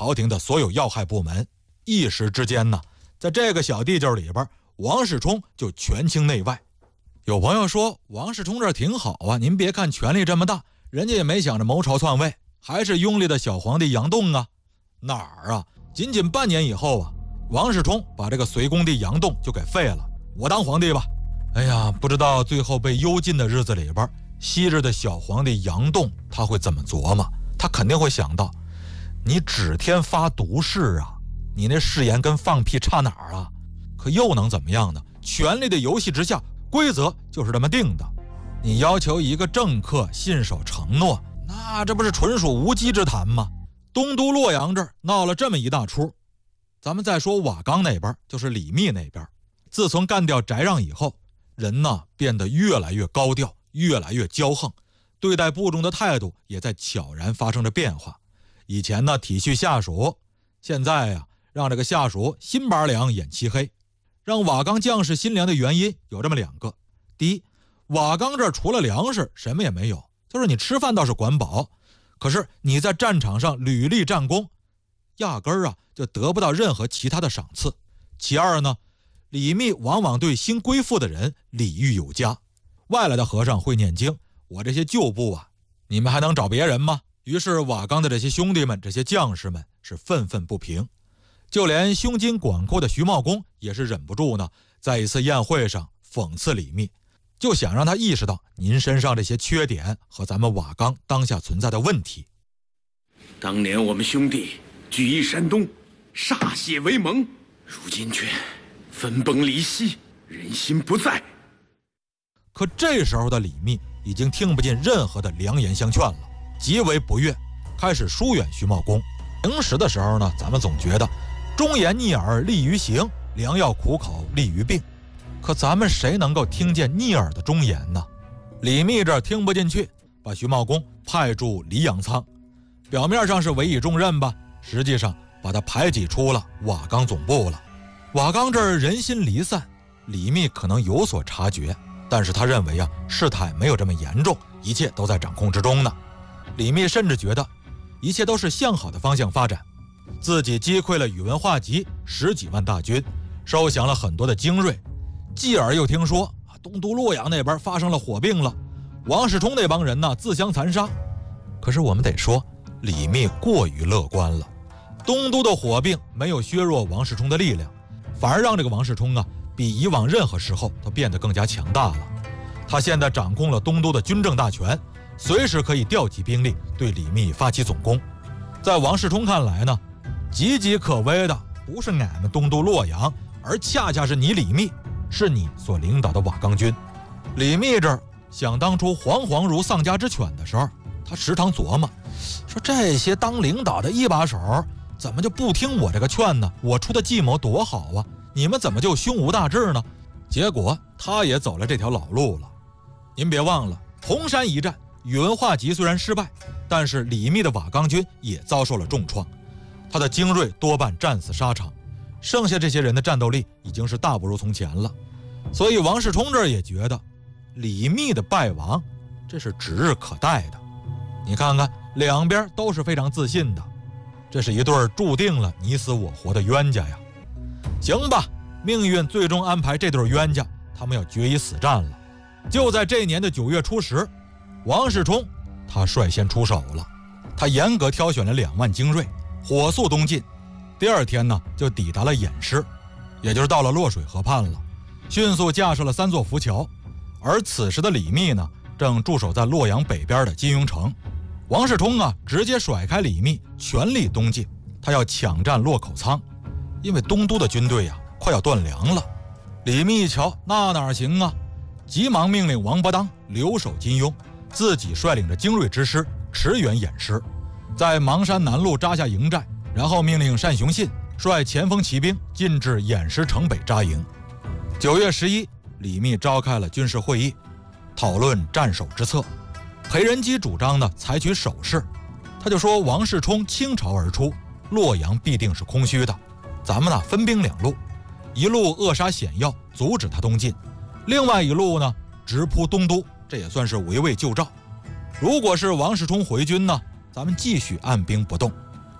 朝廷的所有要害部门。一时之间呢，在这个小地界里边，王世充就权倾内外。有朋友说王世充这挺好啊，您别看权力这么大，人家也没想着谋朝篡位，还是拥立的小皇帝杨栋啊。哪儿啊，仅仅半年以后啊，王世充把这个隋恭帝杨栋就给废了，我当皇帝吧。哎呀，不知道最后被幽禁的日子里边，昔日的小皇帝杨栋他会怎么琢磨？他肯定会想到，你指天发毒誓啊，你那誓言跟放屁差哪儿啊？可又能怎么样呢？权力的游戏之下，规则就是这么定的。你要求一个政客信守承诺，那这不是纯属无稽之谈吗？东都洛阳这儿闹了这么一大出。咱们再说瓦岗那边，就是李密那边，自从干掉翟让以后，人呢变得越来越高调，越来越骄横，对待部众的态度也在悄然发生着变化。以前呢体恤下属，现在呀让这个下属心拔凉眼漆黑。让瓦岗将士心凉的原因有这么两个。第一，瓦岗这儿除了粮食什么也没有，就是你吃饭倒是管饱，可是你在战场上屡立战功，压根儿就得不到任何其他的赏赐。其二呢，李密往往对新归附的人礼遇有加，外来的和尚会念经，我这些旧部你们还能找别人吗？于是瓦岗的这些兄弟们，这些将士们是愤愤不平。就连胸襟广阔的徐茂公也是忍不住呢，在一次宴会上讽刺李密，就想让他意识到您身上这些缺点和咱们瓦岗当下存在的问题。 当年我们兄弟举义山东，歃血为盟，如今却分崩离析，人心不在。 可这时候的李密已经听不进任何的良言相劝了，极为不悦，开始疏远徐茂公。平时的时候呢，咱们总觉得忠言逆耳利于行，良药苦口利于病。可咱们谁能够听见逆耳的忠言呢？李密这听不进去，把徐茂公派驻黎阳仓，表面上是委以重任吧，实际上把他排挤出了瓦岗总部了。瓦岗这儿人心离散，李密可能有所察觉，但是他认为事态没有这么严重，一切都在掌控之中呢。李密甚至觉得一切都是向好的方向发展，自己击溃了宇文化及10几万大军，收降了很多的精锐。继而又听说东都洛阳那边发生了火并了，王世充那帮人呢自相残杀。可是我们得说，李密过于乐观了。东都的火并没有削弱王世充的力量，反而让这个王世充比以往任何时候都变得更加强大了。他现在掌控了东都的军政大权，随时可以调集兵力对李密发起总攻。在王世充看来呢，岌岌可危的不是俺们东都洛阳，而恰恰是你李密，是你所领导的瓦岗军。李密这儿想当初惶惶如丧家之犬的时候，他时常琢磨，说这些当领导的一把手怎么就不听我这个劝呢？我出的计谋多好啊，你们怎么就胸无大志呢？结果他也走了这条老路了。您别忘了，铜山一战宇文化及虽然失败，但是李密的瓦岗军也遭受了重创，他的精锐多半战死沙场，剩下这些人的战斗力已经是大不如从前了。所以王世充这儿也觉得李密的败亡这是指日可待的。你看看两边都是非常自信的，这是一对注定了你死我活的冤家呀。行吧，命运最终安排这对冤家他们要决一死战了。就在这年的9月初10，王世充他率先出手了。他严格挑选了2万精锐，火速东进。第二天呢，就抵达了偃师，也就是到了洛水河畔了，迅速架设了3座浮桥。而此时的李密呢，正驻守在洛阳北边的金庸城。王世充直接甩开李密，全力东进，他要抢占洛口仓，因为东都的军队快要断粮了。李密一瞧，那哪行啊，急忙命令王伯当留守金庸，自己率领着精锐之师驰援偃师，在邙山南路扎下营寨，然后命令单雄信率前锋骑兵进至偃师城北扎营。9月11，李密召开了军事会议，讨论战守之策。裴仁基主张呢采取守势，他就说王世充倾巢而出，洛阳必定是空虚的，咱们分兵2路，一路扼杀险要，阻止他东进，另外一路呢直扑东都，这也算是围魏救赵。如果是王世充回军呢，咱们继续按兵不动；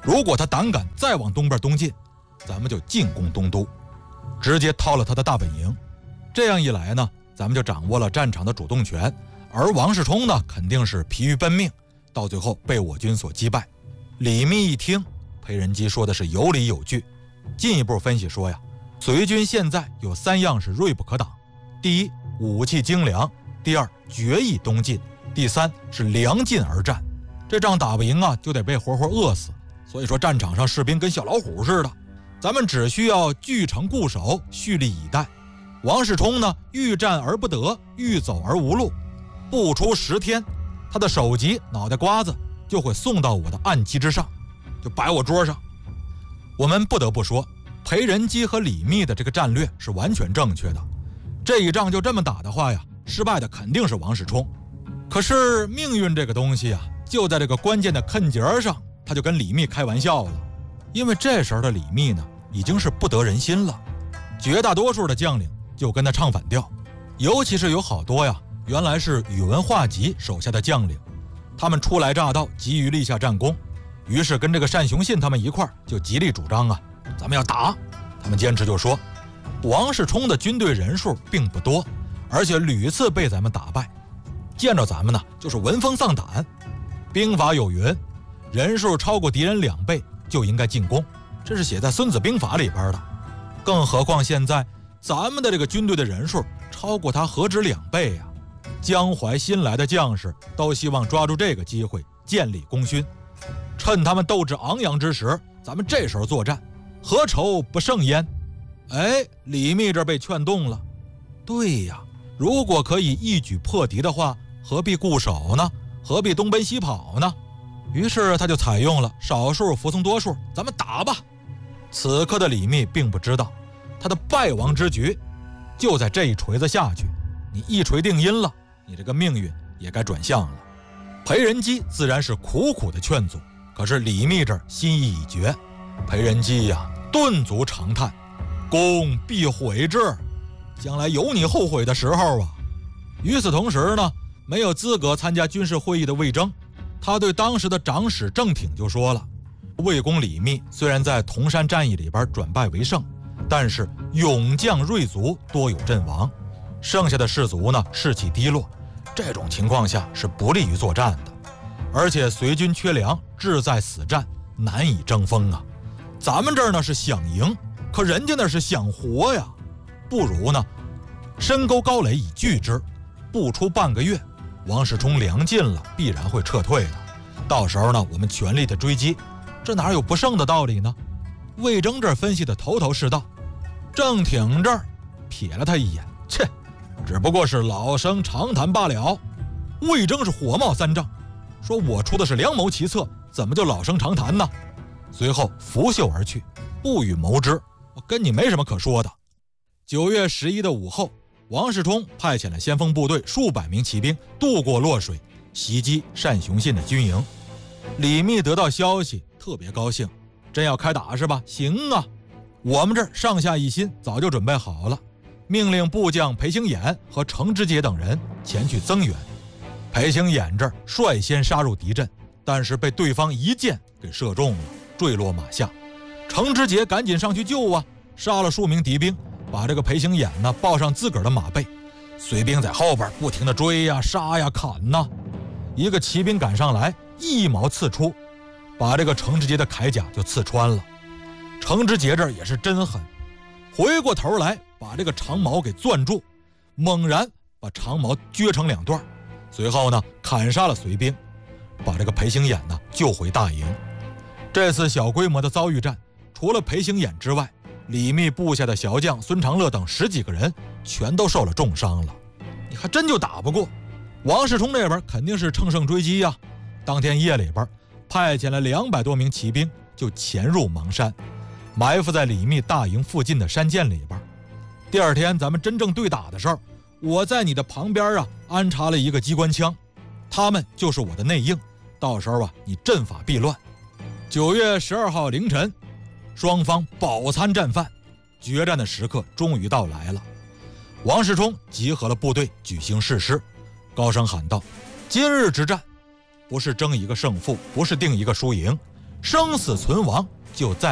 如果他胆敢再往东边东进，咱们就进攻东都，直接掏了他的大本营。这样一来呢，咱们就掌握了战场的主动权，而王世充呢，肯定是疲于奔命，到最后被我军所击败。李密一听，裴仁基说的是有理有据，进一步分析说呀，隋军现在有3样是锐不可挡：第一，武器精良；第二，决意东进；第三是粮尽而战。这仗打不赢啊，就得被活活饿死。所以说战场上士兵跟小老虎似的，咱们只需要据城固守，蓄力以待。王世充呢，欲战而不得，欲走而无路，不出10天，他的首级脑袋瓜子就会送到我的案几之上，就摆我桌上。我们不得不说，裴仁基和李密的这个战略是完全正确的。这一仗就这么打的话呀，失败的肯定是王世充。可是命运这个东西啊，就在这个关键的坎节上，他就跟李密开玩笑了。因为这时候的李密呢，已经是不得人心了，绝大多数的将领就跟他唱反调，尤其是有好多呀，原来是宇文化及手下的将领，他们初来乍到，急于立下战功，于是跟这个单雄信他们一块就极力主张啊，咱们要打。他们坚持就说，王世充的军队人数并不多，而且屡次被咱们打败，见着咱们呢就是闻风丧胆。兵法有云，人数超过敌人2倍就应该进攻，这是写在《孙子兵法》里边的。更何况现在咱们的这个军队的人数超过他何止2倍呀！江淮新来的将士都希望抓住这个机会建立功勋，趁他们斗志昂扬之时，咱们这时候作战，何愁不胜焉？哎，李密这被劝动了。对呀，如果可以一举破敌的话，何必固守呢？何必东奔西跑呢？于是他就采用了少数服从多数，咱们打吧。此刻的李密并不知道，他的败亡之局就在这一锤子下去。你一锤定音了，你这个命运也该转向了。裴仁基自然是苦苦的劝阻，可是李密这儿心意已决。裴仁基呀，顿足长叹，功必悔之，将来有你后悔的时候啊。与此同时呢，没有资格参加军事会议的魏征，他对当时的长史郑挺就说了，魏公李密虽然在铜山战役里边转败为胜，但是勇将锐卒多有阵亡，剩下的士卒呢士气低落，这种情况下是不利于作战的。而且隋军缺粮，志在死战，难以争锋啊。咱们这儿呢是想赢，可人家那是想活呀。不如呢深沟高垒以拒之，不出半个月，王世充粮尽了，必然会撤退的。到时候呢，我们全力的追击，这哪有不胜的道理呢？魏征这儿分析的头头是道，郑挺这儿瞥了他一眼，切，只不过是老生常谈罢了。魏征是火冒三丈，说我出的是良谋奇策，怎么就老生常谈呢？随后拂袖而去，不与谋之，我跟你没什么可说的。9月11的午后，王世充派遣了先锋部队数百名骑兵渡过洛水，袭击单雄信的军营。李密得到消息特别高兴，真要开打是吧？行啊，我们这儿上下一心，早就准备好了，命令部将裴行衍和程知节等人前去增援。裴行衍这儿率先杀入敌阵，但是被对方一箭给射中了，坠落马下。程知节赶紧上去救啊，杀了数名敌兵，把这个裴行衍呢抱上自个儿的马背，隋兵在后边不停地追呀、杀呀、砍呐。一个骑兵赶上来，一矛刺出，把这个程知节的铠甲就刺穿了。程知节这也是真狠，回过头来把这个长矛给攥住，猛然把长矛撅成2段，随后呢砍杀了隋兵，把这个裴行衍呢救回大营。这次小规模的遭遇战，除了裴行衍之外，李密部下的小将孙长乐等10几个人全都受了重伤了。你还真就打不过。王世充这边肯定是乘胜追击呀，当天夜里边派遣了200多名骑兵就潜入邙山，埋伏在李密大营附近的山涧里边。第二天咱们真正对打的时候，我在你的旁边啊安插了一个机关枪，他们就是我的内应，到时候啊你阵法必乱。9月12号凌晨，双方饱餐战饭，决战的时刻终于到来了。王世充集合了部队举行誓师，高声喊道，今日之战不是争一个胜负，不是定一个输赢， 生死存亡就在